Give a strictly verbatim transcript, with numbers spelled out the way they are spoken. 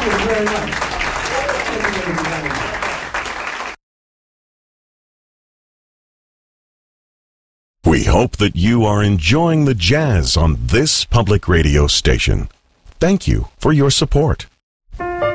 Thank you very much. Thank you very much. We hope that you are enjoying the jazz on this public radio station. Thank you for your support.